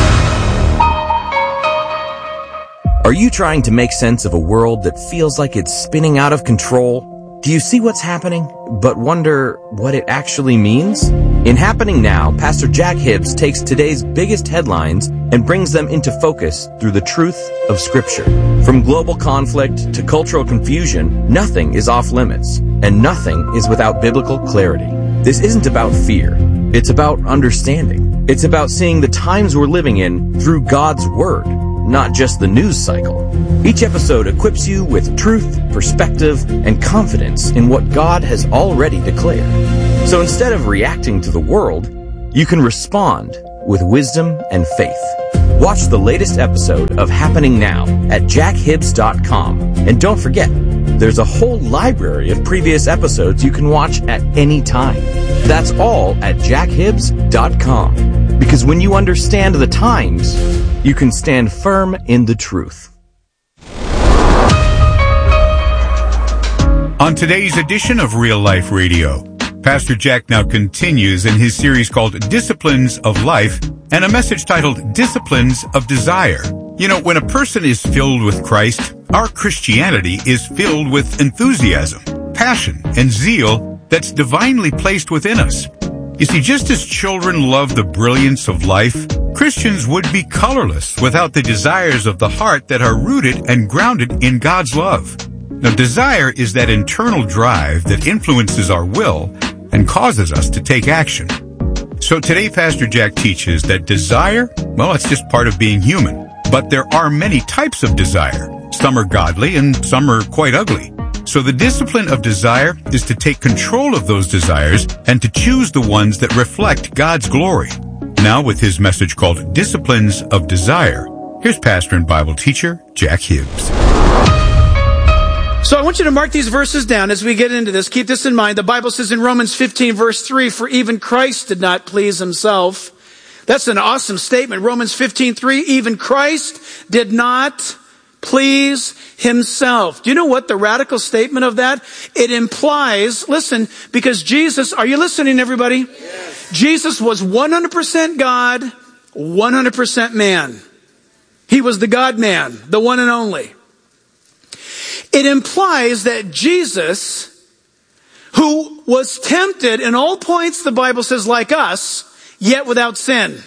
Are you trying to make sense of a world that feels like it's spinning out of control? Do you see what's happening, but wonder what it actually means? In Happening Now, Pastor Jack Hibbs takes today's biggest headlines and brings them into focus through the truth of Scripture. From global conflict to cultural confusion, nothing is off limits, and nothing is without biblical clarity. This isn't about fear. It's about understanding. It's about seeing the times we're living in through God's Word, not just the news cycle. Each episode equips you with truth, perspective, and confidence in what God has already declared. So instead of reacting to the world, you can respond with wisdom and faith. Watch the latest episode of Happening Now at jack hibbs dot com. And don't forget, there's a whole library of previous episodes you can watch at any time. That's all at jack hibbs dot com. Because when you understand the times, you can stand firm in the truth. On today's edition of Real Life Radio, Pastor Jack now continues in his series called Disciplines of Life and a message titled Disciplines of Desire. You know, when a person is filled with Christ, our Christianity is filled with enthusiasm, passion, and zeal that's divinely placed within us. You see, just as children love the brilliance of life, Christians would be colorless without the desires of the heart that are rooted and grounded in God's love. Now, desire is that internal drive that influences our will and causes us to take action. So today, Pastor Jack teaches that desire, well, it's just part of being human. But there are many types of desire. Some are godly and some are quite ugly. So the discipline of desire is to take control of those desires and to choose the ones that reflect God's glory. Now, with his message called Disciplines of Desire, here's pastor and Bible teacher Jack Hibbs. So I want you to mark these verses down as we get into this. Keep this in mind. The Bible says in Romans fifteen, verse three, for even Christ did not please himself. That's an awesome statement. Romans fifteen, three, even Christ did not please himself. Do you know what the radical statement of that? It implies, listen, because Jesus, are you listening, everybody? Yes. Jesus was one hundred percent God, one hundred percent man. He was the God-man, the one and only. It implies that Jesus, who was tempted in all points, the Bible says, like us, yet without sin.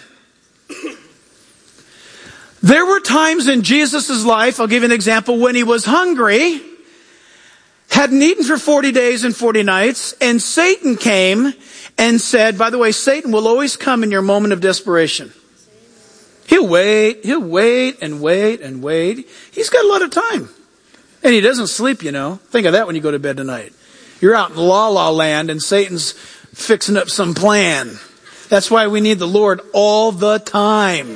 There were times in Jesus' life, I'll give you an example, when he was hungry, hadn't eaten for forty days and forty nights, and Satan came and said, by the way, Satan will always come in your moment of desperation. He'll wait, he'll wait and wait and wait. He's got a lot of time. And he doesn't sleep, you know. Think of that when you go to bed tonight. You're out in la-la land and Satan's fixing up some plan. That's why we need the Lord all the time.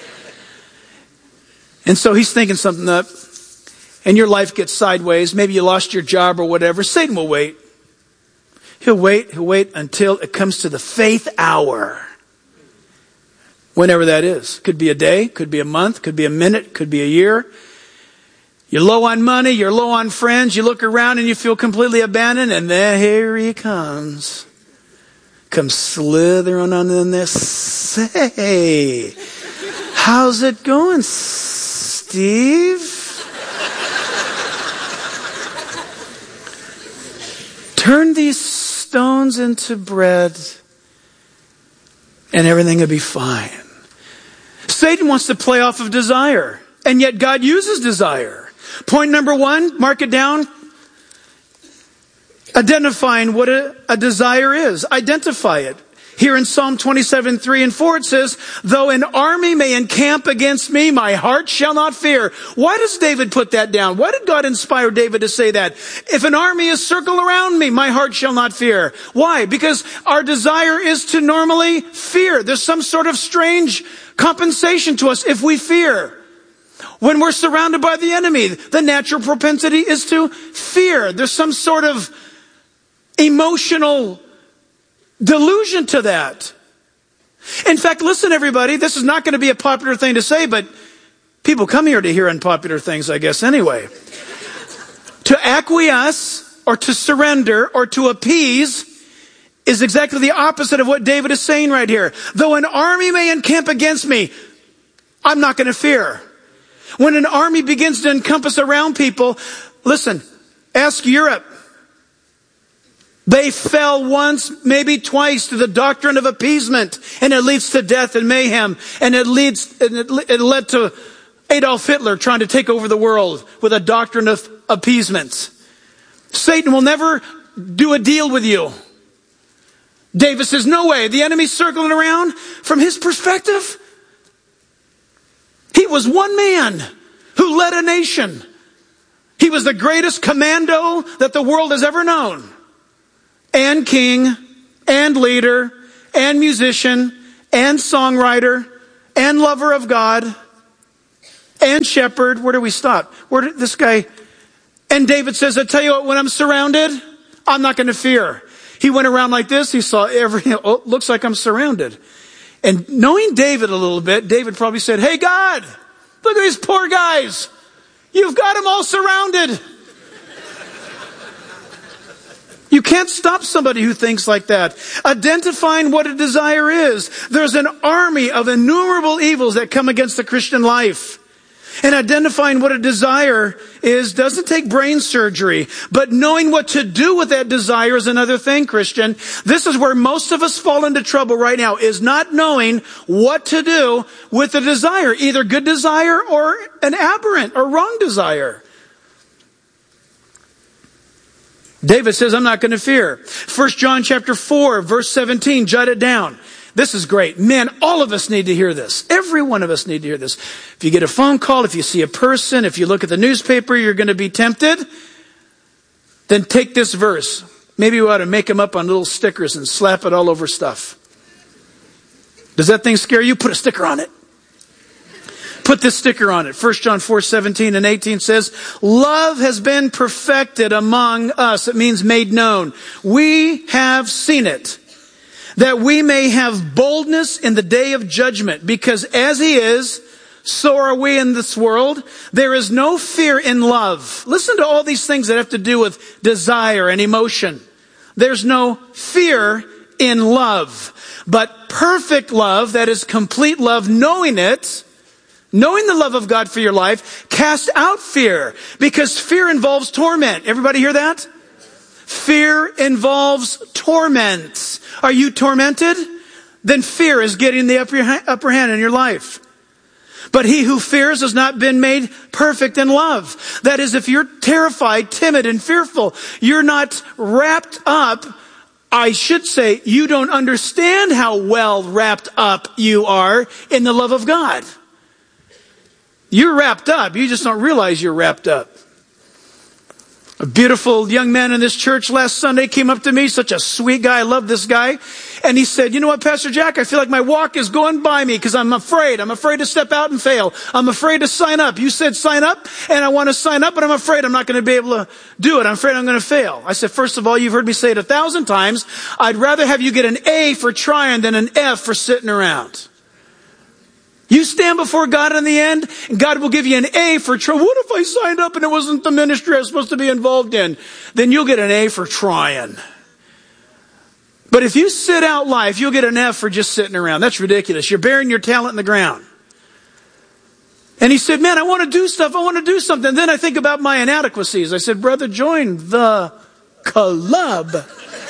And so he's thinking something up. And your life gets sideways. Maybe you lost your job or whatever. Satan will wait. He'll wait, he'll wait until it comes to the faith hour. Whenever that is. Could be a day, could be a month, could be a minute, could be a year. You're low on money, you're low on friends, you look around and you feel completely abandoned, and there here he comes. Comes slithering on in there. Say, how's it going, Steve? Turn these stones into bread and everything will be fine. Satan wants to play off of desire, and yet God uses desire. Point number one, mark it down. Identifying what a, a desire is. Identify it. Here in Psalm twenty-seven, three and four, it says, though an army may encamp against me, my heart shall not fear. Why does David put that down? Why did God inspire David to say that? If an army is circled around me, my heart shall not fear. Why? Because our desire is to normally fear. There's some sort of strange compensation to us if we fear. When we're surrounded by the enemy, the natural propensity is to fear. There's some sort of emotional delusion to that. In fact, listen, everybody, this is not going to be a popular thing to say, but people come here to hear unpopular things, I guess, anyway. To acquiesce or to surrender or to appease is exactly the opposite of what David is saying right here. Though an army may encamp against me, I'm not going to fear. When an army begins to encompass around people, listen, ask Europe. They fell once, maybe twice, to the doctrine of appeasement, and it leads to death and mayhem, and it leads, and it, it led to Adolf Hitler trying to take over the world with a doctrine of appeasement. Satan will never do a deal with you David says, no way. The enemy's circling around. From his perspective, he was one man who led a nation. He was the greatest commando that the world has ever known. And king, and leader, and musician, and songwriter, and lover of God, and shepherd. Where do we stop? Where did this guy... And David says, I tell you what, when I'm surrounded, I'm not going to fear. He went around like this. He saw every, oh, looks like I'm surrounded. And knowing David a little bit, David probably said, hey God, look at these poor guys. You've got them all surrounded. You can't stop somebody who thinks like that. Identifying what a desire is. There's an army of innumerable evils that come against the Christian life. And identifying what a desire is doesn't take brain surgery, but knowing what to do with that desire is another thing, Christian. This is where most of us fall into trouble right now, is not knowing what to do with a desire, either good desire or an aberrant or wrong desire. David says, I'm not going to fear. First John chapter four, verse seventeen, jot it down. This is great. Man, all of us need to hear this. Every one of us need to hear this. If you get a phone call, if you see a person, if you look at the newspaper, you're going to be tempted. Then take this verse. Maybe we ought to make them up on little stickers and slap it all over stuff. Does that thing scare you? Put a sticker on it. Put this sticker on it. First John four, seventeen and eighteen says, love has been perfected among us. It means made known. We have seen it, that we may have boldness in the day of judgment, because as he is, so are we in this world. There is no fear in love. Listen to all these things that have to do with desire and emotion. There's no fear in love, but perfect love, that is complete love, knowing it, knowing the love of God for your life, cast out fear, because fear involves torment. Everybody hear that? Fear involves torment. Are you tormented? Then fear is getting the upper, upper hand in your life. But he who fears has not been made perfect in love. That is, if you're terrified, timid, and fearful, you're not wrapped up. I should say, you don't understand how well wrapped up you are in the love of God. You're wrapped up. You just don't realize you're wrapped up. A beautiful young man in this church last Sunday came up to me, such a sweet guy. I love this guy. And he said, you know what, Pastor Jack, I feel like my walk is going by me because I'm afraid. I'm afraid to step out and fail. I'm afraid to sign up. You said sign up, and I want to sign up, but I'm afraid I'm not going to be able to do it. I'm afraid I'm going to fail. I said, first of all, you've heard me say it a thousand times. I'd rather have you get an A for trying than an F for sitting around. You stand before God in the end, and God will give you an A for trying. What if I signed up and it wasn't the ministry I was supposed to be involved in? Then you'll get an A for trying. But if you sit out life, you'll get an F for just sitting around. That's ridiculous. You're burying your talent in the ground. And he said, man, I want to do stuff. I want to do something. Then I think about my inadequacies. I said, brother, join the club.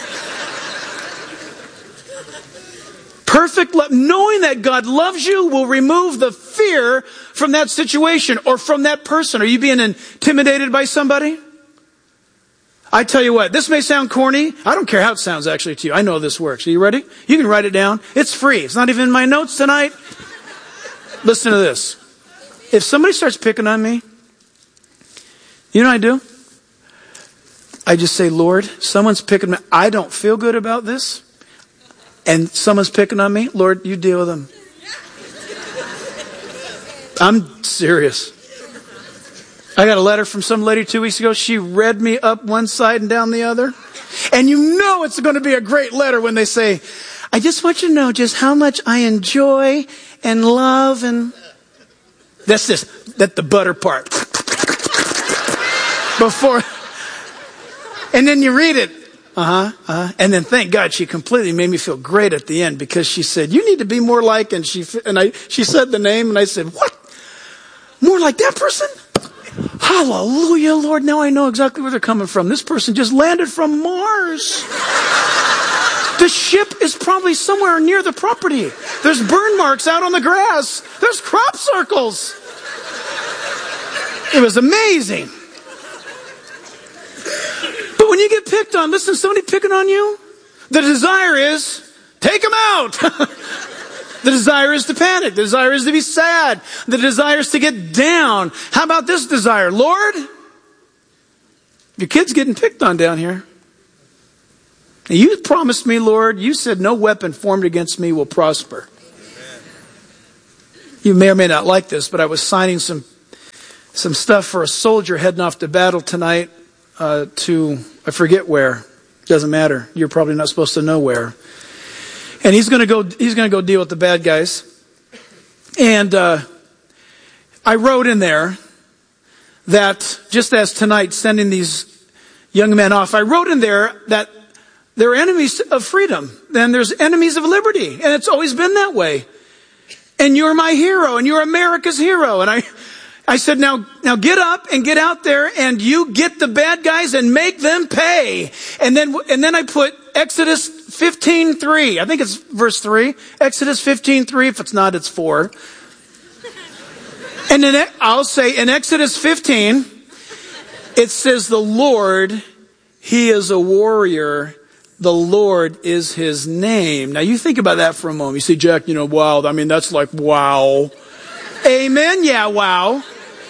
Perfect love, knowing that God loves you, will remove the fear from that situation or from that person. Are you being intimidated by somebody? I tell you what, this may sound corny. I don't care how it sounds actually to you. I know this works. Are you ready? You can write it down. It's free. It's not even in my notes tonight. Listen to this. If somebody starts picking on me, you know what I do? I just say, Lord, someone's picking me. I don't feel good about this. And someone's picking on me, Lord, you deal with them. I'm serious. I got a letter from some lady two weeks ago. She read me up one side and down the other. And you know it's going to be a great letter when they say, I just want you to know just how much I enjoy and love and... That's this, that's the butter part. Before... And then you read it. Uh-huh, uh-huh. And then thank God she completely made me feel great at the end, because she said, you need to be more like, and she and I she said the name, and I said, what? More like that person? Hallelujah, Lord. Now I know exactly where they're coming from. This person just landed from Mars. The ship is probably somewhere near the property. There's burn marks out on the grass. There's crop circles. It was amazing. But when you get picked on, listen, somebody picking on you, The desire is, take them out. The desire is to panic. The desire is to be sad. The desire is to get down. How about this desire? Lord, your kid's getting picked on down here. You promised me, Lord, you said no weapon formed against me will prosper. Amen. You may or may not like this, but I was signing some some stuff for a soldier heading off to battle tonight uh, to, I forget where. Doesn't matter. You're probably not supposed to know where. And he's going to go. He's going to go deal with the bad guys. And uh, I wrote in there that just as tonight sending these young men off, I wrote in there that there are enemies of freedom, then there's enemies of liberty, and it's always been that way. And you're my hero, and you're America's hero. And I, I said, now, now get up and get out there, and you get the bad guys and make them pay. And then, and then I put Exodus fifteen three. I think it's verse three. Exodus fifteen three. If it's not, it's four. And then I'll say in Exodus fifteen, it says, the Lord, He is a warrior. The Lord is His name. Now you think about that for a moment. You say, Jack, you know, wow. I mean, that's like, wow. Amen. Yeah, wow.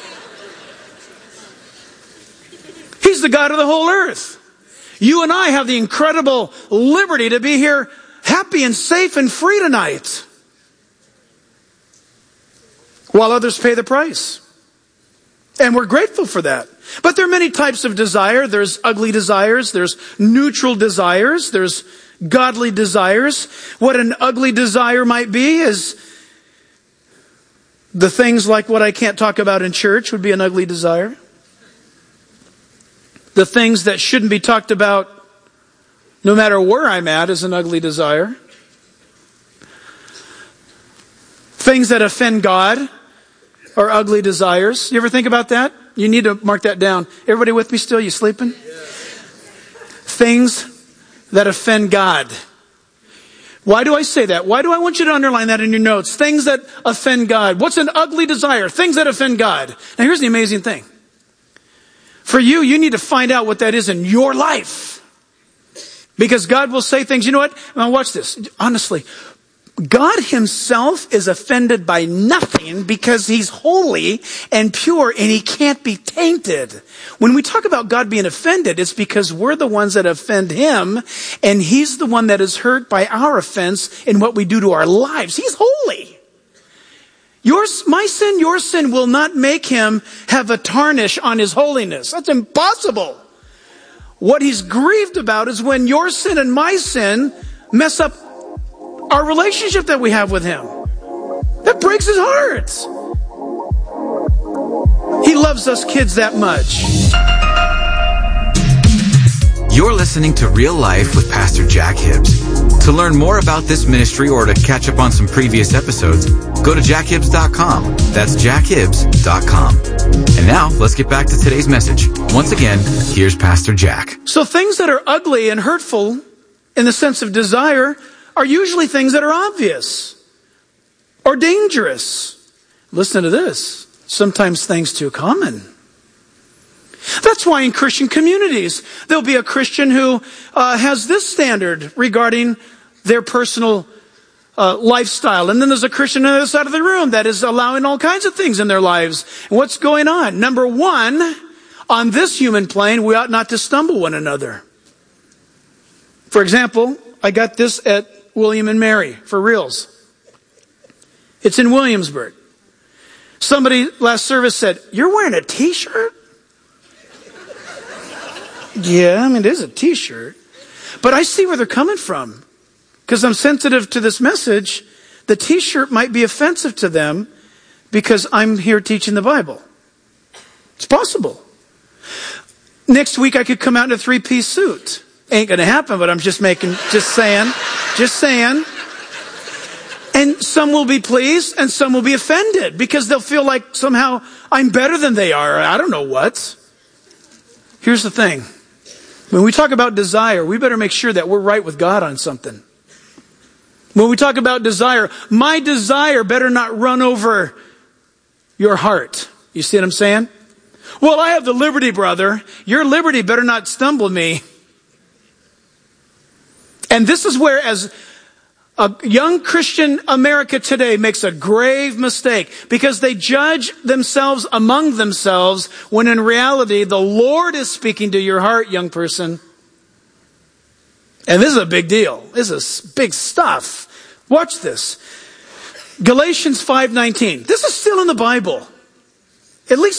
He's the God of the whole earth. You and I have the incredible liberty to be here happy and safe and free tonight, while others pay the price. And we're grateful for that. But there are many types of desire. There's ugly desires. There's neutral desires. There's godly desires. What an ugly desire might be is the things like what I can't talk about in church would be an ugly desire. The things that shouldn't be talked about no matter where I'm at is an ugly desire. Things that offend God are ugly desires. You ever think about that? You need to mark that down. Everybody with me still? You sleeping? Yeah. Things that offend God. Why do I say that? Why do I want you to underline that in your notes? Things that offend God. What's an ugly desire? Things that offend God. Now here's the amazing thing. For you, you need to find out what that is in your life. Because God will say things, you know what? Now watch this. Honestly, God Himself is offended by nothing because He's holy and pure and He can't be tainted. When we talk about God being offended, it's because we're the ones that offend Him and He's the one that is hurt by our offense in what we do to our lives. He's holy. Yours, my sin, your sin will not make Him have a tarnish on His holiness. That's impossible. What He's grieved about is when your sin and my sin mess up our relationship that we have with Him. That breaks His heart. He loves us kids that much. You're listening to Real Life with Pastor Jack Hibbs. To learn more about this ministry or to catch up on some previous episodes, go to jack hibbs dot com. That's jack hibbs dot com. And now, let's get back to today's message. Once again, here's Pastor Jack. So things that are ugly and hurtful in the sense of desire are usually things that are obvious or dangerous. Listen to this. Sometimes things too common. That's why in Christian communities, there'll be a Christian who uh, has this standard regarding their personal uh, lifestyle. And then there's a Christian on the other side of the room that is allowing all kinds of things in their lives. And what's going on? Number one, on this human plane, we ought not to stumble one another. For example, I got this at William and Mary, for reals. It's in Williamsburg. Somebody last service said, "You're wearing a t-shirt?" Yeah, I mean, it is a t-shirt. But I see where they're coming from. Because I'm sensitive to this message. The t-shirt might be offensive to them because I'm here teaching the Bible. It's possible. Next week I could come out in a three-piece suit. Ain't gonna happen, but I'm just making, just saying, just saying. And some will be pleased and some will be offended because they'll feel like somehow I'm better than they are. I don't know what. Here's the thing. When we talk about desire, we better make sure that we're right with God on something. When we talk about desire, my desire better not run over your heart. You see what I'm saying? Well, I have the liberty, brother. Your liberty better not stumble me. And this is where, as a young Christian America today makes a grave mistake, because they judge themselves among themselves when in reality the Lord is speaking to your heart, young person. And this is a big deal. This is big stuff. Watch this. Galatians five nineteen. This is still in the Bible. At least